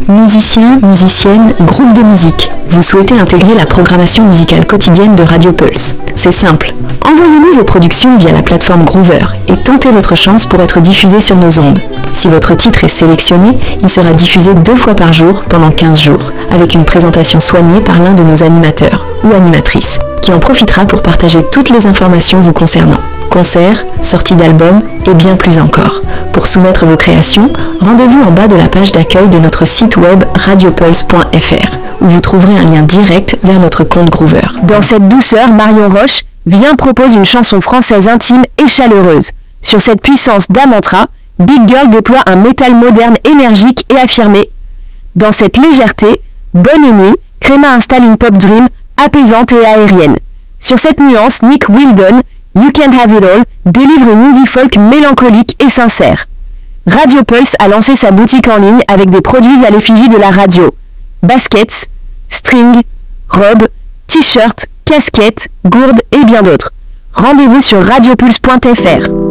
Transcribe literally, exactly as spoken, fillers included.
Musiciens, musiciennes, groupe de musique. Vous souhaitez intégrer la programmation musicale quotidienne de Radio Pulse. C'est simple. Envoyez-nous vos productions via la plateforme Groover et tentez votre chance pour être diffusé sur nos ondes. Si votre titre est sélectionné, il sera diffusé deux fois par jour pendant quinze jours, avec une présentation soignée par l'un de nos animateurs ou animatrices, qui en profitera pour partager toutes les informations vous concernant. Concerts, sorties d'albums et bien plus encore. Pour soumettre vos créations, rendez-vous en bas de la page d'accueil de notre site web radiopulse point f r, où vous trouverez un lien direct vers notre compte Groover. Dans cette douceur, Marion Roche vient propose une chanson française intime et chaleureuse. Sur cette puissance d'Amantra, Big Girl déploie un métal moderne énergique et affirmé. Dans cette légèreté, Bonne nuit, Créma installe une pop dream apaisante et aérienne. Sur cette nuance, Nick Wildon, You Can't Have It All, délivre une indie folk mélancolique et sincère. Radio Pulse a lancé sa boutique en ligne avec des produits à l'effigie de la radio. Baskets, strings, robes, t-shirts, casquettes, gourdes et bien d'autres. Rendez-vous sur radiopulse point f r.